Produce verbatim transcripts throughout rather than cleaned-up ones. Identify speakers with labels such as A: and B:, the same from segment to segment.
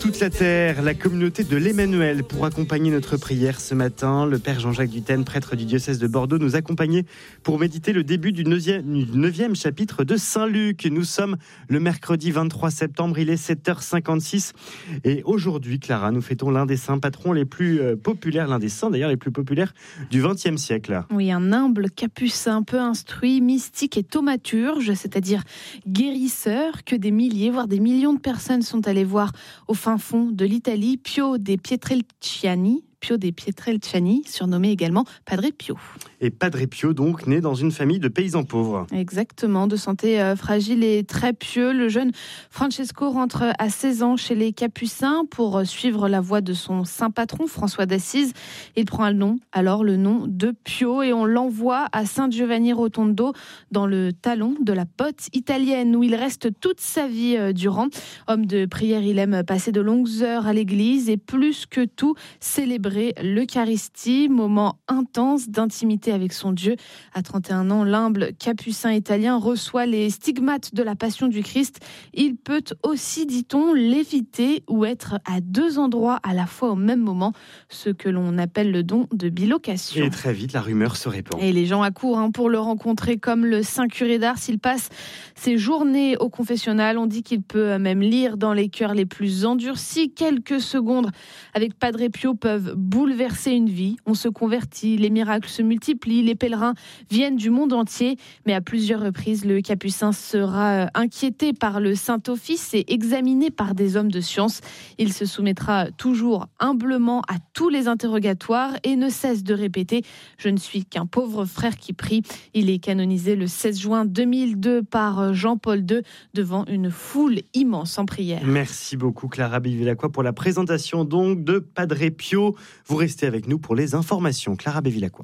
A: toute la terre, la communauté de l'Emmanuel pour accompagner notre prière ce matin. Le Père Jean-Jacques Dutène, prêtre du diocèse de Bordeaux, nous accompagnait pour méditer le début du neuvième chapitre de Saint Luc. Nous sommes le mercredi vingt-trois septembre, il est sept heures cinquante-six. Et aujourd'hui, Clara, nous fêtons l'un des saints patrons les plus populaires, l'un des saints d'ailleurs les plus populaires du vingtième siècle.
B: Oui, un humble capucin peu instruit, mystique et thaumaturge, c'est-à-dire guérisseur, que des milliers, voire des millions de personnes sont allées voir au fin fond de l'Italie, Pio de Pietrelciani, Pio de Pietrelciani, surnommé également Padre Pio.
A: Et Padre Pio, donc, né dans une famille de paysans pauvres.
B: Exactement, de santé euh, fragile et très pieux, le jeune Francesco rentre à seize ans chez les Capucins pour suivre la voie de son saint patron, François d'Assise. Il prend le nom, alors le nom de Pio, et on l'envoie à San Giovanni Rotondo, dans le talon de la botte italienne, où il reste toute sa vie euh, durant. Homme de prière, il aime passer de longues heures à l'église et plus que tout, célébrer l'Eucharistie, moment intense d'intimité avec son Dieu. À trente et un ans, l'humble capucin italien reçoit les stigmates de la passion du Christ. Il peut aussi, dit-on, léviter ou être à deux endroits à la fois au même moment, ce que l'on appelle le don de bilocation.
A: Et très vite, la rumeur se répand.
B: Et les gens accourent hein, pour le rencontrer, comme le saint curé d'Ars. Il passe ses journées au confessionnal. On dit qu'il peut même lire dans les cœurs les plus endurcis. Quelques secondes avec Padre Pio peuvent bouleverser une vie. On se convertit, les miracles se multiplient, les pèlerins viennent du monde entier. Mais à plusieurs reprises, le capucin sera inquiété par le Saint-Office et examiné par des hommes de science. Il se soumettra toujours humblement à tous les interrogatoires et ne cesse de répéter « Je ne suis qu'un pauvre frère qui prie ». Il est canonisé le seize juin deux mille deux par Jean-Paul deux devant une foule immense en prière.
A: Merci beaucoup Clara Bevilacqua pour la présentation donc de Padre Pio. Vous restez avec nous pour les informations. Clara Bevilacqua.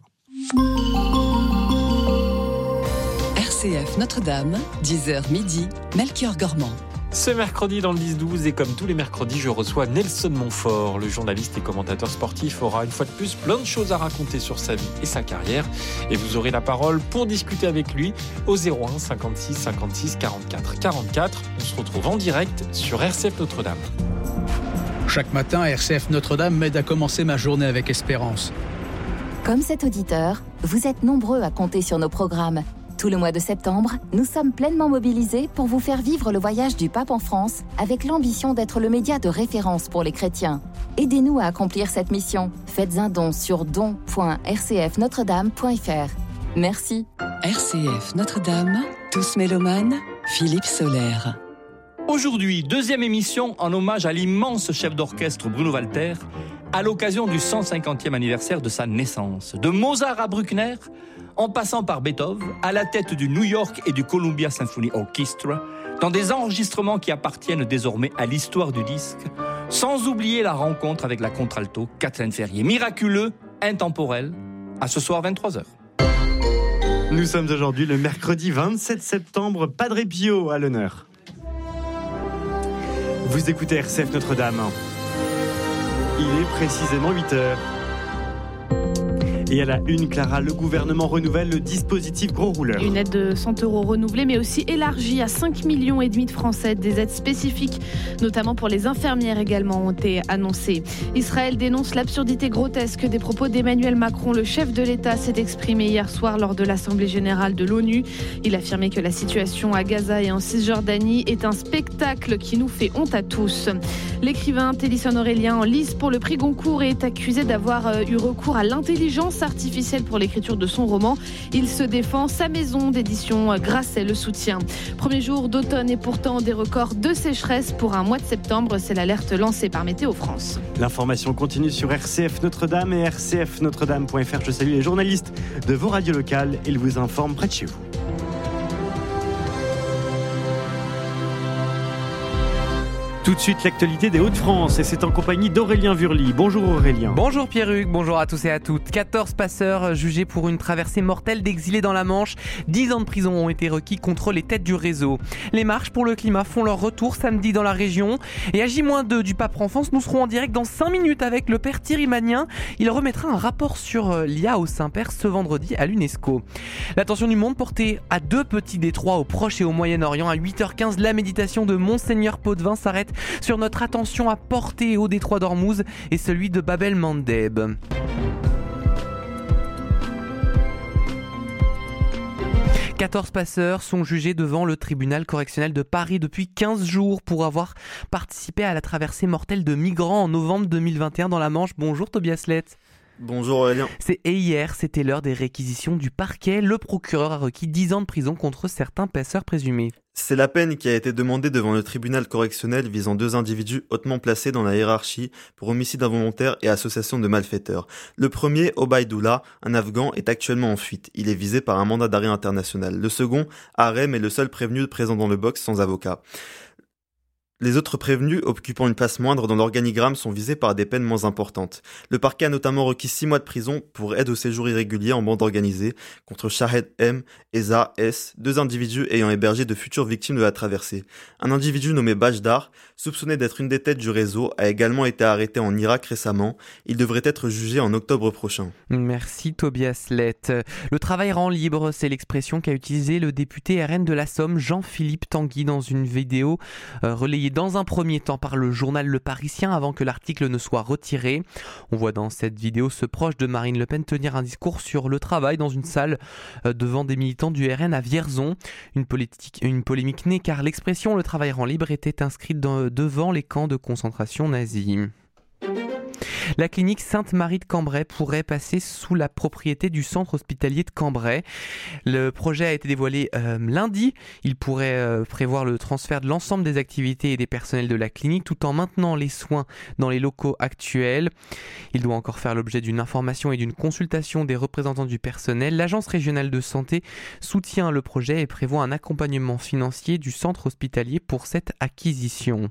C: R C F Notre-Dame, dix heures midi, Melchior Gormand.
D: Ce mercredi dans le dix douze, et comme tous les mercredis, je reçois Nelson Montfort. Le journaliste et commentateur sportif aura une fois de plus plein de choses à raconter sur sa vie et sa carrière. Et vous aurez la parole pour discuter avec lui au zéro un cinquante-six cinquante-six quarante-quatre quarante-quatre. On se retrouve en direct sur R C F Notre-Dame.
E: Chaque matin, R C F Notre-Dame m'aide à commencer ma journée avec espérance.
F: Comme cet auditeur, vous êtes nombreux à compter sur nos programmes. Tout le mois de septembre, nous sommes pleinement mobilisés pour vous faire vivre le voyage du pape en France avec l'ambition d'être le média de référence pour les chrétiens. Aidez-nous à accomplir cette mission. Faites un don sur don point r c f notre dame point f r. Merci.
C: R C F Notre-Dame, tous mélomanes, Philippe Soler.
G: Aujourd'hui, deuxième émission en hommage à l'immense chef d'orchestre Bruno Walter, à l'occasion du cent cinquantième anniversaire de sa naissance. De Mozart à Bruckner, en passant par Beethoven, à la tête du New York et du Columbia Symphony Orchestra, dans des enregistrements qui appartiennent désormais à l'histoire du disque, sans oublier la rencontre avec la contralto Kathleen Ferrier. Miraculeux, intemporel, à ce soir vingt-trois heures.
A: Nous sommes aujourd'hui le mercredi vingt-sept septembre, Padre Pio à l'honneur. Vous écoutez R C F Notre-Dame. Il est précisément huit heures. Et à la une, Clara, le gouvernement renouvelle le dispositif gros rouleur.
B: Une aide de cent euros renouvelée, mais aussi élargie à cinq millions et demi de Français. Des aides spécifiques, notamment pour les infirmières également, ont été annoncées. Israël dénonce l'absurdité grotesque des propos d'Emmanuel Macron. Le chef de l'État s'est exprimé hier soir lors de l'Assemblée générale de l'ONU. Il a affirmé que la situation à Gaza et en Cisjordanie est un spectacle qui nous fait honte à tous. L'écrivain Télisson Aurélien, en lice pour le prix Goncourt, est accusé d'avoir eu recours à l'intelligence artificielle pour l'écriture de son roman. Il se défend, sa maison d'édition Grasset le soutient. Premier jour d'automne et pourtant des records de sécheresse pour un mois de septembre. C'est l'alerte lancée par Météo France.
A: L'information continue sur R C F Notre-Dame et r c f notre dame point f r. Je salue les journalistes de vos radios locales. Ils vous informent près de chez vous. Tout de suite, l'actualité des Hauts-de-France, et c'est en compagnie d'Aurélien Vurly. Bonjour Aurélien.
H: Bonjour Pierruc, bonjour à tous et à toutes. quatorze passeurs jugés pour une traversée mortelle d'exilés dans la Manche. dix ans de prison ont été requis contre les têtes du réseau. Les marches pour le climat font leur retour samedi dans la région. Et à J deux du Pape Enfance, nous serons en direct dans cinq minutes avec le père Thierry Magnin. Il remettra un rapport sur l'I A au Saint-Père ce vendredi à l'UNESCO. L'attention du monde portée à deux petits détroits au Proche et au Moyen-Orient. À huit heures quinze, la méditation de Monseigneur Potvin s'arrête sur notre attention à porter au détroit d'Ormuz et celui de Bab el-Mandeb. quatorze passeurs sont jugés devant le tribunal correctionnel de Paris depuis quinze jours pour avoir participé à la traversée mortelle de migrants en novembre deux mille vingt et un dans la Manche. Bonjour Tobias Lett.
I: Bonjour Aurélien.
H: C'est et hier, c'était l'heure des réquisitions du parquet. Le procureur a requis dix ans de prison contre certains passeurs présumés.
I: C'est la peine qui a été demandée devant le tribunal correctionnel visant deux individus hautement placés dans la hiérarchie pour homicide involontaire et association de malfaiteurs. Le premier, Obaidullah, un Afghan, est actuellement en fuite. Il est visé par un mandat d'arrêt international. Le second, Harem, est le seul prévenu présent dans le box sans avocat. Les autres prévenus, occupant une place moindre dans l'organigramme, sont visés par des peines moins importantes. Le parquet a notamment requis six mois de prison pour aide au séjour irrégulier en bande organisée contre Shahed M et Za S, deux individus ayant hébergé de futures victimes de la traversée. Un individu nommé Bajdar, soupçonné d'être une des têtes du réseau, a également été arrêté en Irak récemment. Il devrait être jugé en octobre prochain.
H: Merci Tobias Lett. Le travail rend libre, c'est l'expression qu'a utilisée le député R N de la Somme, Jean-Philippe Tanguy, dans une vidéo euh, relayée dans un premier temps par le journal Le Parisien avant que l'article ne soit retiré. On voit dans cette vidéo ce proche de Marine Le Pen tenir un discours sur le travail dans une salle devant des militants du R N à Vierzon. Une, politique, une polémique née car l'expression « le travail rend libre » était inscrite dans, devant les camps de concentration nazis. La clinique Sainte-Marie de Cambrai pourrait passer sous la propriété du centre hospitalier de Cambrai. Le projet a été dévoilé euh, lundi. Il pourrait euh, prévoir le transfert de l'ensemble des activités et des personnels de la clinique tout en maintenant les soins dans les locaux actuels. Il doit encore faire l'objet d'une information et d'une consultation des représentants du personnel. L'agence régionale de santé soutient le projet et prévoit un accompagnement financier du centre hospitalier pour cette acquisition.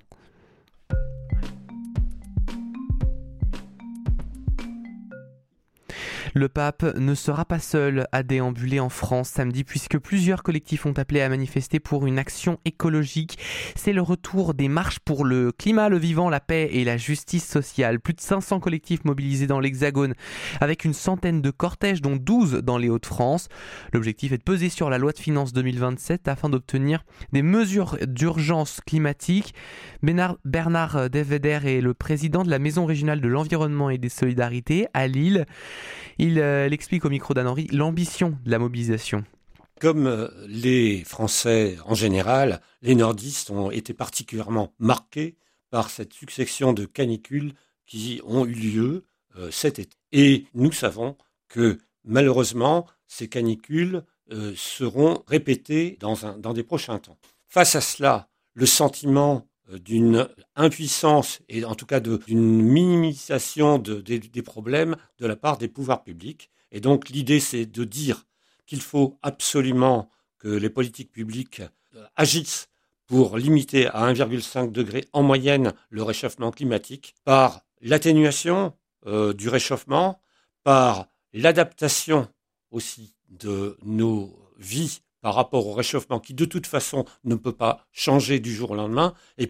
H: Le pape ne sera pas seul à déambuler en France samedi puisque plusieurs collectifs ont appelé à manifester pour une action écologique. C'est le retour des marches pour le climat, le vivant, la paix et la justice sociale. Plus de cinq cents collectifs mobilisés dans l'Hexagone avec une centaine de cortèges dont douze dans les Hauts-de-France. L'objectif est de peser sur la loi de finances deux mille vingt-sept afin d'obtenir des mesures d'urgence climatique. Bernard, Bernard Deveder est le président de la Maison régionale de l'environnement et des solidarités à Lille. Il, euh, il explique au micro d'Anne Henry l'ambition de la mobilisation.
J: Comme euh, les Français en général, les nordistes ont été particulièrement marqués par cette succession de canicules qui ont eu lieu euh, cet été. Et nous savons que malheureusement, ces canicules euh, seront répétées dans, un, dans des prochains temps. Face à cela, le sentiment d'une impuissance et en tout cas de, d'une minimisation de, de, des problèmes de la part des pouvoirs publics. Et donc l'idée c'est de dire qu'il faut absolument que les politiques publiques agissent pour limiter à un virgule cinq degré en moyenne le réchauffement climatique par l'atténuation euh, du réchauffement, par l'adaptation aussi de nos vies par rapport au réchauffement qui de toute façon ne peut pas changer du jour au lendemain et